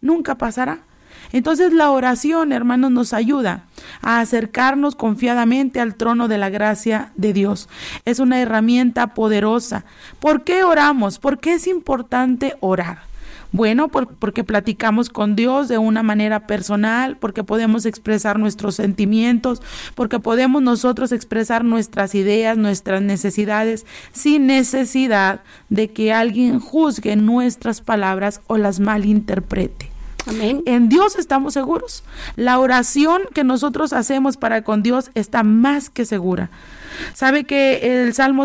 nunca pasará. Entonces la oración, hermanos, nos ayuda a acercarnos confiadamente al trono de la gracia de Dios. Es una herramienta poderosa. ¿Por qué oramos? ¿Por qué es importante orar? Bueno, porque platicamos con Dios de una manera personal, porque podemos expresar nuestros sentimientos, porque podemos nosotros expresar nuestras ideas, nuestras necesidades, sin necesidad de que alguien juzgue nuestras palabras o las malinterprete. Amén. En Dios estamos seguros. La oración que nosotros hacemos para con Dios está más que segura. ¿Sabe que el Salmo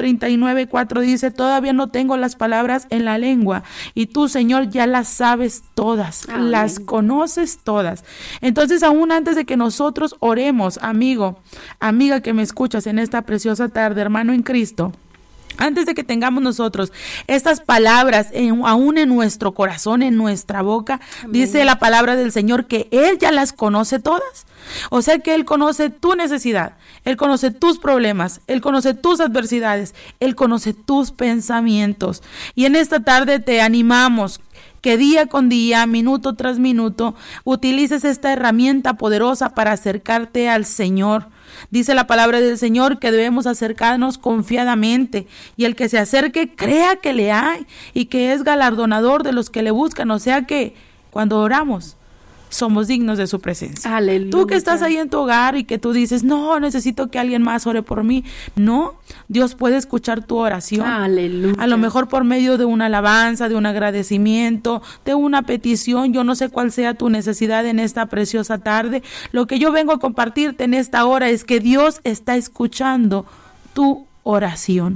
139:4 dice: todavía no tengo las palabras en la lengua, y tú, Señor, ya las sabes todas, amén, las conoces todas? Entonces, aún antes de que nosotros oremos, amigo, amiga que me escuchas en esta preciosa tarde, hermano en Cristo, antes de que tengamos nosotros estas palabras aún en nuestro corazón, en nuestra boca, amén, dice la palabra del Señor que Él ya las conoce todas. O sea que Él conoce tu necesidad, Él conoce tus problemas, Él conoce tus adversidades, Él conoce tus pensamientos. Y en esta tarde te animamos que día con día, minuto tras minuto, utilices esta herramienta poderosa para acercarte al Señor. Dice la palabra del Señor que debemos acercarnos confiadamente, y el que se acerque crea que le hay y que es galardonador de los que le buscan. O sea que cuando oramos somos dignos de su presencia. Aleluya. Tú que estás ahí en tu hogar y que tú dices: no, necesito que alguien más ore por mí. No, Dios puede escuchar tu oración. Aleluya. A lo mejor por medio de una alabanza, de un agradecimiento, de una petición. Yo no sé cuál sea tu necesidad en esta preciosa tarde. Lo que yo vengo a compartirte en esta hora es que Dios está escuchando tu oración.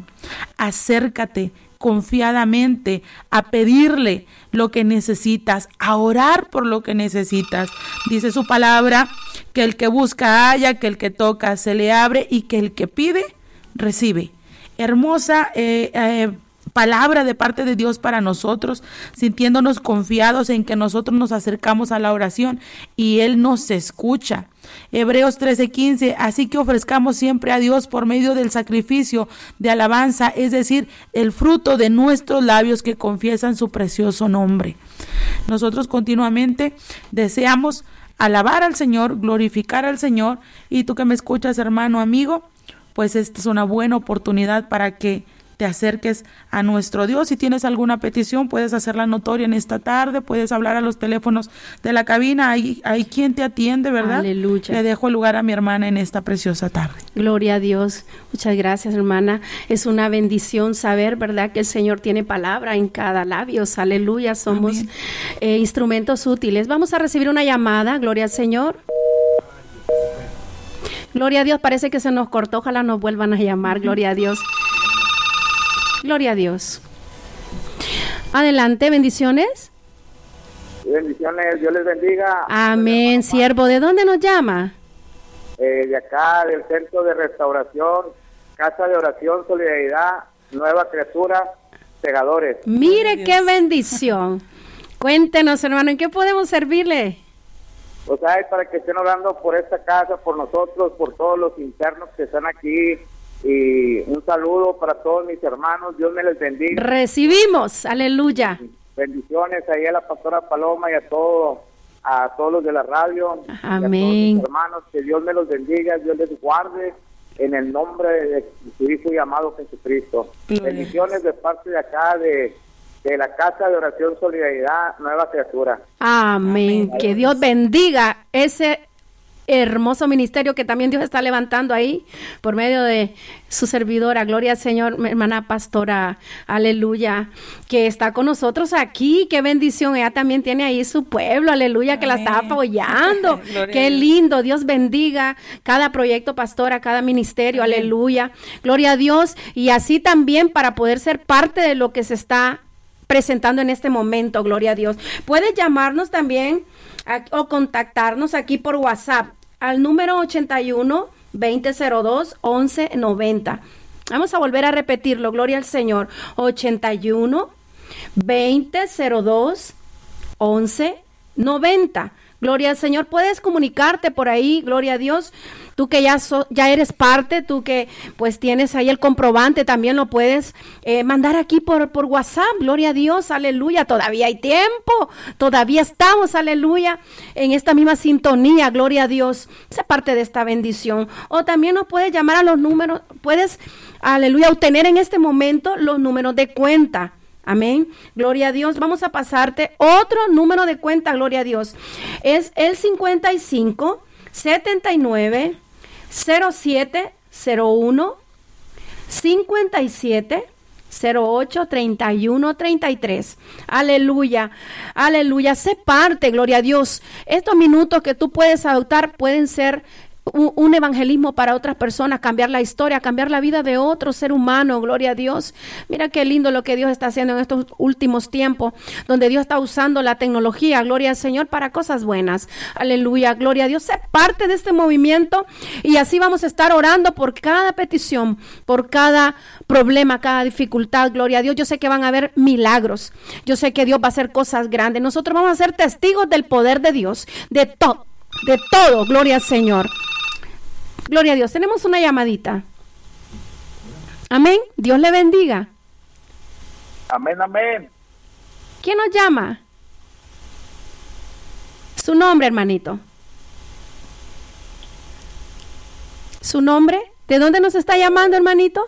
Acércate confiadamente a pedirle lo que necesitas, a orar por lo que necesitas. Dice su palabra que el que busca halla, que el que toca se le abre, y que el que pide recibe. Hermosa palabra de parte de Dios para nosotros, sintiéndonos confiados en que nosotros nos acercamos a la oración y Él nos escucha. Hebreos 13:15, así que ofrezcamos siempre a Dios por medio del sacrificio de alabanza, es decir, el fruto de nuestros labios que confiesan su precioso nombre. Nosotros continuamente deseamos alabar al Señor, glorificar al Señor, y tú que me escuchas, hermano, amigo, pues esta es una buena oportunidad para que te acerques a nuestro Dios. Si tienes alguna petición, puedes hacerla notoria en esta tarde, puedes hablar a los teléfonos de la cabina, hay quien te atiende, ¿verdad? Aleluya. Le dejo el lugar a mi hermana en esta preciosa tarde. Gloria a Dios. Muchas gracias, hermana. Es una bendición saber, ¿verdad?, que el Señor tiene palabra en cada labio. Aleluya. Somos instrumentos útiles. Vamos a recibir una llamada. Gloria al Señor. Gloria a Dios. Parece que se nos cortó. Ojalá nos vuelvan a llamar. Gloria a Dios. Gloria a Dios. Adelante, bendiciones. Bendiciones, Dios les bendiga. Amén, siervo. ¿De dónde nos llama? De acá, del Centro de Restauración, Casa de Oración, Solidaridad, Nueva Criatura, Segadores. Mire qué bendición. Cuéntenos, hermano, ¿en qué podemos servirle? O sea, es para que estén orando por esta casa, por nosotros, por todos los internos que están aquí. Y un saludo para todos mis hermanos, Dios me les bendiga. Recibimos, aleluya. Bendiciones ahí a la pastora Paloma y a todos los de la radio. Amén. Y a todos mis hermanos, que Dios me los bendiga, Dios les guarde en el nombre de su Hijo y amado Jesucristo. Bendiciones de parte de acá de la Casa de Oración Solidaridad Nueva Criatura. Amén. Que Dios bendiga ese hermoso ministerio que también Dios está levantando ahí por medio de su servidora. Gloria al Señor, mi hermana pastora, aleluya, que está con nosotros aquí. Qué bendición, ella también tiene ahí su pueblo, aleluya. Amén. Que la está apoyando. Qué lindo. Dios bendiga cada proyecto, pastora, cada ministerio. Amén. Aleluya, gloria a Dios. Y así también para poder ser parte de lo que se está presentando en este momento, gloria a Dios. Puedes llamarnos también o contactarnos aquí por WhatsApp al número 81-2002-1190. Vamos a volver a repetirlo, gloria al Señor. 81-2002-1190. Gloria al Señor. Puedes comunicarte por ahí, gloria a Dios, tú que ya eres parte, tú que pues tienes ahí el comprobante, también lo puedes mandar aquí por WhatsApp. Gloria a Dios, aleluya. Todavía hay tiempo, todavía estamos, aleluya, en esta misma sintonía. Gloria a Dios, sea parte de esta bendición. O también nos puedes llamar a los números, puedes, aleluya, obtener en este momento los números de cuenta. Amén, gloria a Dios. Vamos a pasarte otro número de cuenta, gloria a Dios. Es el 55 79 07 01 57 08 31 33. Aleluya, aleluya. Sé parte, gloria a Dios. Estos minutos que tú puedes adoptar pueden ser un evangelismo para otras personas, cambiar la historia, cambiar la vida de otro ser humano. Gloria a Dios. Mira qué lindo lo que Dios está haciendo en estos últimos tiempos, donde Dios está usando la tecnología, gloria al Señor, para cosas buenas. Aleluya, gloria a Dios. Sé parte de este movimiento y así vamos a estar orando por cada petición, por cada problema, cada dificultad. Gloria a Dios. Yo sé que van a haber milagros. Yo sé que Dios va a hacer cosas grandes. Nosotros vamos a ser testigos del poder de Dios, de todo, gloria al Señor. Gloria a Dios. Tenemos una llamadita. Amén. Dios le bendiga. Amén, amén. ¿Quién nos llama? Su nombre, hermanito. ¿Su nombre? ¿De dónde nos está llamando, hermanito?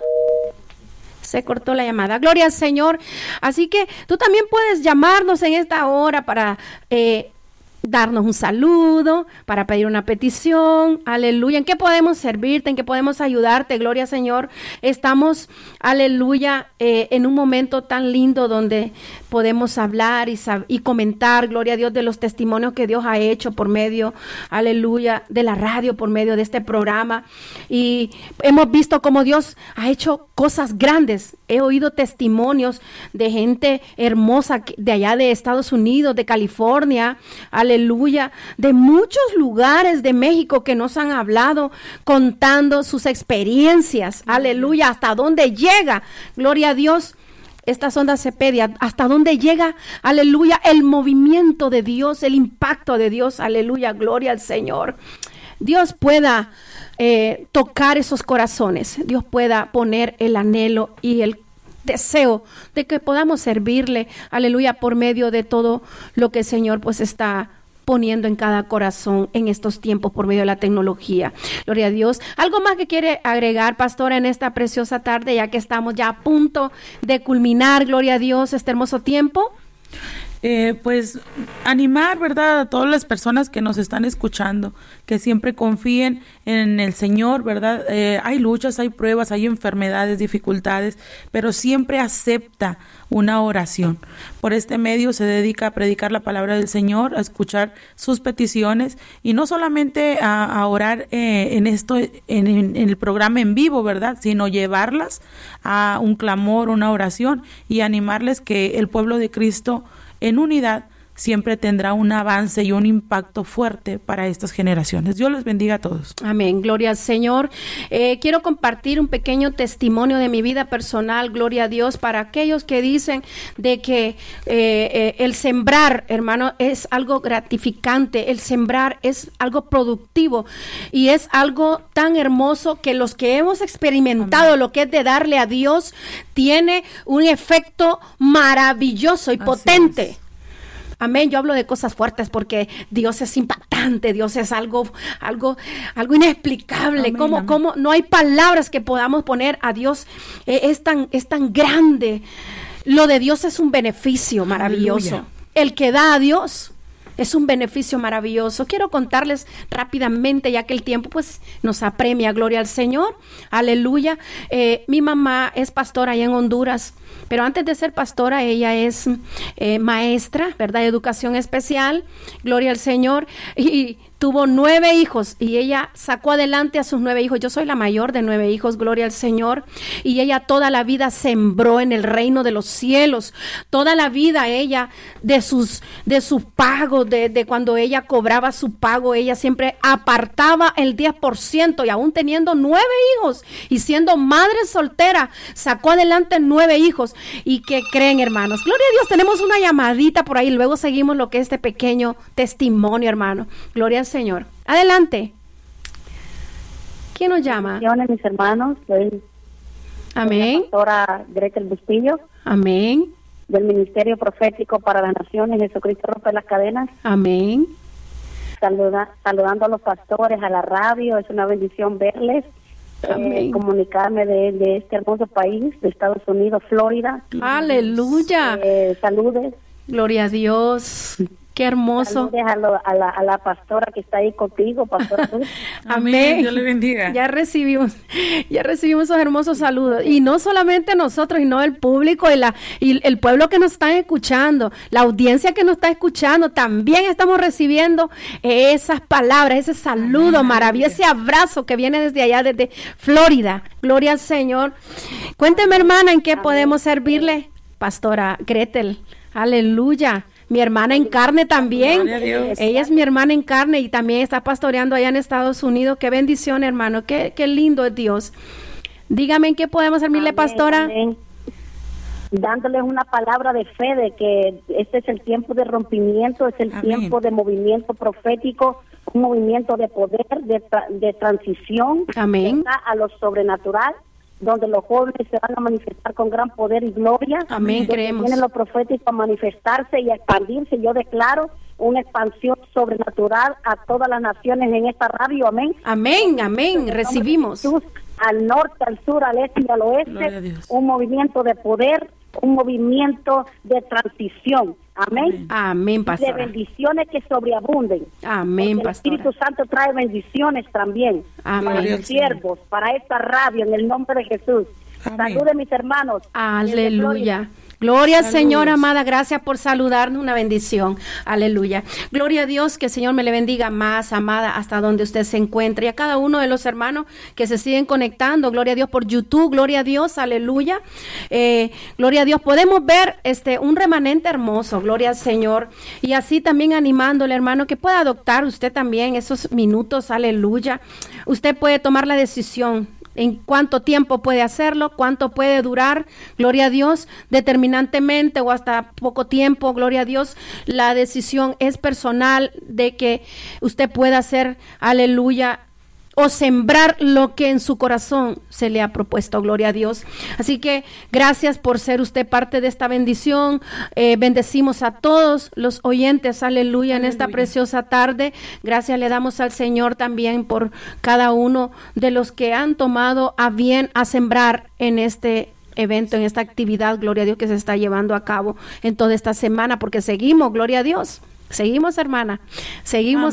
Se cortó la llamada. Gloria al Señor. Así que tú también puedes llamarnos en esta hora para darnos un saludo, para pedir una petición. Aleluya. ¿En qué podemos servirte? ¿En qué podemos ayudarte? Gloria al Señor. Estamos, aleluya, en un momento tan lindo donde podemos hablar y comentar, gloria a Dios, de los testimonios que Dios ha hecho por medio, aleluya, de la radio, por medio de este programa. Y hemos visto cómo Dios ha hecho cosas grandes. He oído testimonios de gente hermosa de allá de Estados Unidos, de California, aleluya, de muchos lugares de México que nos han hablado contando sus experiencias, aleluya, hasta dónde llega, gloria a Dios, estas ondas Cepedia, hasta dónde llega, aleluya, el movimiento de Dios, el impacto de Dios, aleluya, gloria al Señor. Dios pueda tocar esos corazones, Dios pueda poner el anhelo y el deseo de que podamos servirle, aleluya, por medio de todo lo que el Señor pues está poniendo en cada corazón en estos tiempos por medio de la tecnología. Gloria a Dios. ¿Algo más que quiere agregar, pastora, en esta preciosa tarde, ya que estamos ya a punto de culminar, gloria a Dios, este hermoso tiempo? Pues animar, ¿verdad?, a todas las personas que nos están escuchando, que siempre confíen en el Señor, ¿verdad? Hay luchas, hay pruebas, hay enfermedades, dificultades, pero siempre acepta una oración. Por este medio se dedica a predicar la palabra del Señor, a escuchar sus peticiones y no solamente a orar en el programa en vivo, ¿verdad?, sino llevarlas a un clamor, una oración y animarles que el pueblo de Cristo en unidad siempre tendrá un avance y un impacto fuerte para estas generaciones. Dios les bendiga a todos. Amén, gloria al Señor. Quiero compartir un pequeño testimonio de mi vida personal, gloria a Dios, para aquellos que dicen de que el sembrar, hermano, es algo gratificante, el sembrar es algo productivo y es algo tan hermoso que los que hemos experimentado lo que es de darle a Dios tiene un efecto maravilloso y potente. Amén. Yo hablo de cosas fuertes porque Dios es impactante, Dios es algo inexplicable. Como no hay palabras que podamos poner a Dios. Es tan grande. Lo de Dios es un beneficio maravilloso. Aleluya. El que da a Dios es un beneficio maravilloso. Quiero contarles rápidamente, ya que el tiempo pues nos apremia, gloria al Señor. Aleluya. Mi mamá es pastora allá en Honduras, pero antes de ser pastora, ella es maestra, ¿verdad?, de educación especial, gloria al Señor, y tuvo 9 hijos y ella sacó adelante a sus 9 hijos. Yo soy la mayor de 9 hijos, gloria al Señor. Y ella toda la vida sembró en el reino de los cielos. Toda la vida ella de sus pagos, de cuando ella cobraba su pago, ella siempre apartaba el 10%, y aún teniendo 9 hijos y siendo madre soltera, sacó adelante 9 hijos. ¿Y qué creen, hermanos? Gloria a Dios, tenemos una llamadita por ahí. Luego seguimos lo que es este pequeño testimonio, hermano. Gloria al Señor. Adelante. ¿Quién nos llama? Bendiciones, mis hermanos. Soy Amén. la pastora Gretel Bustillo, Amén. del Ministerio Profético para las Naciones. Jesucristo rompe las cadenas. Amén. Saludando a los pastores, a la radio. Es una bendición verles. Comunicarme de este hermoso país, de Estados Unidos, Florida. Aleluya. Saludes. Gloria a Dios. Qué hermoso. Saludes a la pastora que está ahí contigo, pastora Ruth. Amén. Dios le bendiga. Ya recibimos esos hermosos saludos. Y no solamente nosotros, sino el público y el pueblo que nos está escuchando, la audiencia que nos está escuchando, también estamos recibiendo esas palabras, ese saludo maravilloso, ese abrazo que viene desde allá, desde Florida. Gloria al Señor. Cuénteme, hermana, ¿en qué podemos servirle? Pastora Gretel. Aleluya. Mi hermana en carne también. Ella es mi hermana en carne y también está pastoreando allá en Estados Unidos. Qué bendición, hermano. Qué lindo es Dios. Dígame en qué podemos servirle, pastora. Amén. Dándoles una palabra de fe de que este es el tiempo de rompimiento, es el tiempo de movimiento profético, un movimiento de poder, de transición. Amén. A lo sobrenatural, donde los jóvenes se van a manifestar con gran poder y gloria. Amén, creemos. Viene lo profético a manifestarse y a expandirse. Yo declaro una expansión sobrenatural a todas las naciones en esta radio. Amén. Amén, amén. Recibimos. Jesús, al norte, al sur, al este y al oeste, un movimiento de poder, un movimiento de transición. Amén. Amén, pastora. De bendiciones que sobreabunden. Amén, pastora. El Espíritu Santo trae bendiciones también. Amén. Para los siervos, para esta radio, en el nombre de Jesús. Salude, mis hermanos. Aleluya. Gloria al Señor, amada, gracias por saludarnos, una bendición, aleluya. Gloria a Dios, que el Señor me le bendiga más, amada, hasta donde usted se encuentre, y a cada uno de los hermanos que se siguen conectando, gloria a Dios por YouTube, gloria a Dios, aleluya, gloria a Dios. Podemos ver un remanente hermoso, gloria al Señor, y así también animándole, hermano, que pueda adoptar usted también esos minutos, aleluya. Usted puede tomar la decisión en cuánto tiempo puede hacerlo, cuánto puede durar, gloria a Dios, determinantemente o hasta poco tiempo, gloria a Dios. La decisión es personal de que usted pueda hacer, aleluya, o sembrar lo que en su corazón se le ha propuesto, gloria a Dios. Así que gracias por ser usted parte de esta bendición. Bendecimos a todos los oyentes, aleluya, en esta preciosa tarde. Gracias le damos al Señor también por cada uno de los que han tomado a bien a sembrar en este evento, en esta actividad, gloria a Dios, que se está llevando a cabo en toda esta semana, porque seguimos, gloria a Dios. Seguimos, hermana, seguimos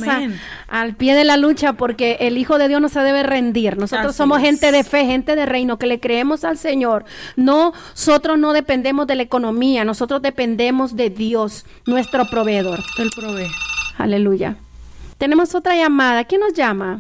al pie de la lucha, porque el Hijo de Dios no se debe rendir. Nosotros somos gente de fe, gente de reino, que le creemos al Señor. Nosotros no dependemos de la economía, nosotros dependemos de Dios, nuestro proveedor. Él provee. Aleluya. Tenemos otra llamada. ¿Quién nos llama?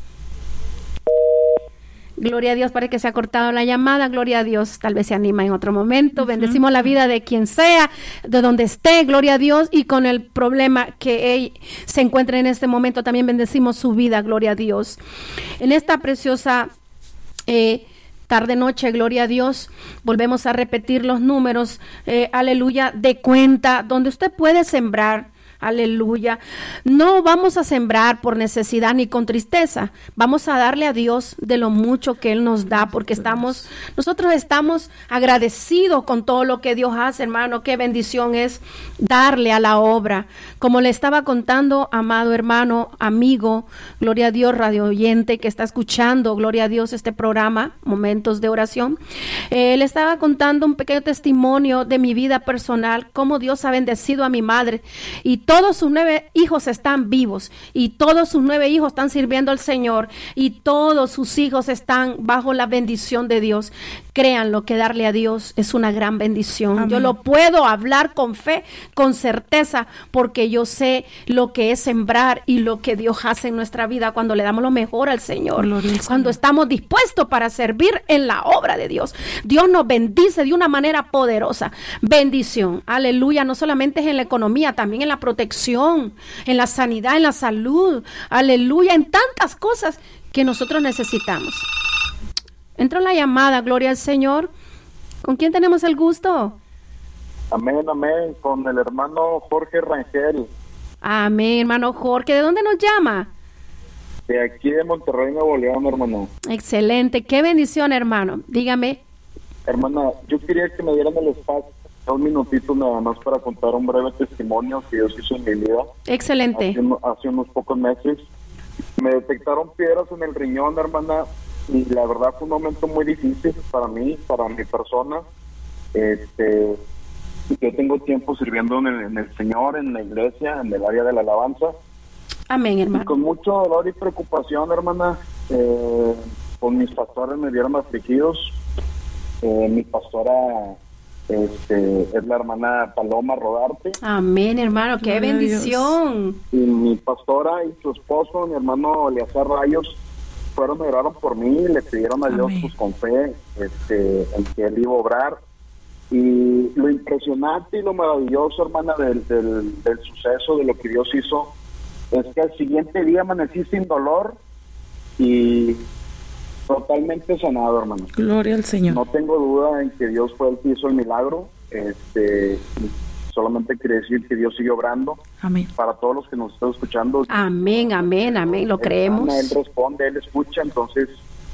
Gloria a Dios, parece que se ha cortado la llamada. Gloria a Dios, tal vez se anima en otro momento. Bendecimos la vida de quien sea, de donde esté, gloria a Dios, y con el problema que él se encuentra en este momento, también bendecimos su vida, gloria a Dios. En esta preciosa tarde noche, gloria a Dios, volvemos a repetir los números, aleluya, de cuenta, donde usted puede sembrar. Aleluya. No vamos a sembrar por necesidad ni con tristeza. Vamos a darle a Dios de lo mucho que Él nos da, porque nosotros estamos agradecidos con todo lo que Dios hace, hermano. Qué bendición es darle a la obra. Como le estaba contando, amado hermano, amigo, gloria a Dios, radio oyente que está escuchando, gloria a Dios, este programa, Momentos de Oración. Le estaba contando un pequeño testimonio de mi vida personal, cómo Dios ha bendecido a mi madre, y todos sus 9 hijos están vivos, y todos sus 9 hijos están sirviendo al Señor, y todos sus hijos están bajo la bendición de Dios. Créanlo, que darle a Dios es una gran bendición. Amén. Yo lo puedo hablar con fe, con certeza, porque yo sé lo que es sembrar y lo que Dios hace en nuestra vida cuando le damos lo mejor al Señor, cuando estamos dispuestos para servir en la obra de Dios. Dios nos bendice de una manera poderosa. Bendición, aleluya, no solamente es en la economía, también en la protección, en la sanidad, en la salud, aleluya, en tantas cosas que nosotros necesitamos. Entró la llamada, gloria al Señor. ¿Con quién tenemos el gusto? Amén, amén, con el hermano Jorge Rangel. Amén, hermano Jorge. ¿De dónde nos llama? De aquí de Monterrey, Nuevo León, hermana. Excelente. Qué bendición, hermano. Dígame. Hermana, yo quería que me dieran el espacio, un minutito nada más para contar un breve testimonio que Dios hizo en mi vida. Excelente. Hace unos pocos meses me detectaron piedras en el riñón, hermana, y la verdad fue un momento muy difícil para mí, para mi persona. Yo tengo tiempo sirviendo en el Señor, en la iglesia, en el área de la alabanza. Amén, hermano. Y con mucho dolor y preocupación, hermana, con mis pastores me vieron afligidos. Mi pastora es la hermana Paloma Rodarte. Amén, hermano, qué bendición. Y mi pastora y su esposo, mi hermano Eleazar Rayos, fueron y oraron por mí y le pidieron a Dios pues, con fe en que Él iba a obrar. Y lo impresionante y lo maravilloso, hermana, del suceso, de lo que Dios hizo, es que al siguiente día amanecí sin dolor y totalmente sanado, hermano. Gloria al Señor. No tengo duda en que Dios fue el que hizo el milagro. Solamente quiere decir que Dios sigue obrando. Amén. Para todos los que nos están escuchando. Amén, amén, amén. Lo creemos. Él responde, Él escucha. Entonces,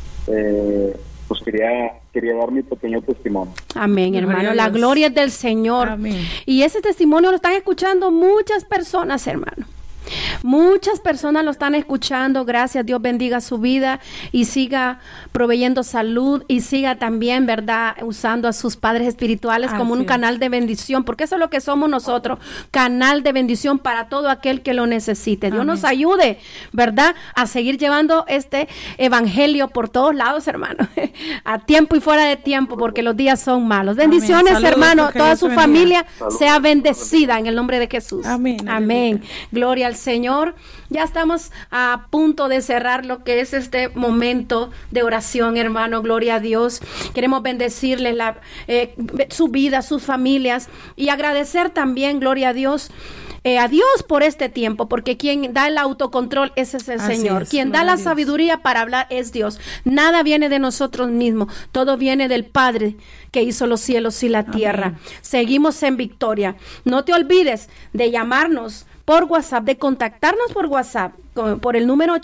pues quería dar mi pequeño testimonio. Amén, hermano. La gloria es del Señor. Amén. Y ese testimonio lo están escuchando muchas personas, hermano. Muchas personas lo están escuchando. Gracias, Dios bendiga su vida y siga proveyendo salud y siga también, ¿verdad?, usando a sus padres espirituales como un canal de bendición, porque eso es lo que somos nosotros, canal de bendición para todo aquel que lo necesite. Dios nos ayude, ¿verdad?, a seguir llevando este evangelio por todos lados, hermano, a tiempo y fuera de tiempo, porque los días son malos. Bendiciones, saludos, hermano, toda su familia sea bendecida en el nombre de Jesús. Amén. Amén. Gloria al Señor. Ya estamos a punto de cerrar lo que es este momento de oración, hermano. Gloria a Dios. Queremos bendecirles su vida, sus familias y agradecer también, gloria a Dios por este tiempo, porque quien da el autocontrol ese es el Señor. Quien da la sabiduría para hablar es Dios. Nada viene de nosotros mismos, todo viene del Padre que hizo los cielos y la tierra. Amén. Seguimos en victoria. No te olvides de llamarnos por WhatsApp, de contactarnos por WhatsApp, por el número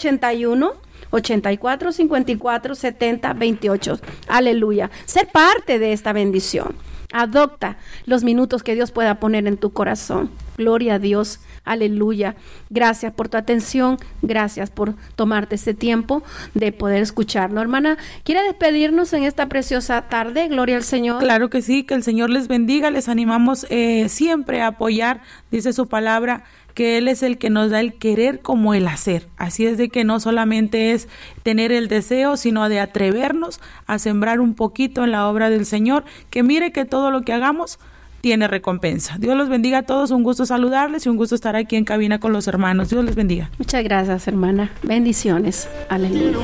81-84-54-70-28. Aleluya. Ser parte de esta bendición. Adopta los minutos que Dios pueda poner en tu corazón. Gloria a Dios. Aleluya. Gracias por tu atención. Gracias por tomarte este tiempo de poder escucharlo. Hermana, ¿quiere despedirnos en esta preciosa tarde? Gloria al Señor. Claro que sí, que el Señor les bendiga. Les animamos siempre a apoyar, dice su palabra, que Él es el que nos da el querer como el hacer. Así es de que no solamente es tener el deseo, sino de atrevernos a sembrar un poquito en la obra del Señor, que mire que todo lo que hagamos tiene recompensa. Dios los bendiga a todos, un gusto saludarles y un gusto estar aquí en cabina con los hermanos. Dios les bendiga. Muchas gracias, hermana. Bendiciones. Aleluya.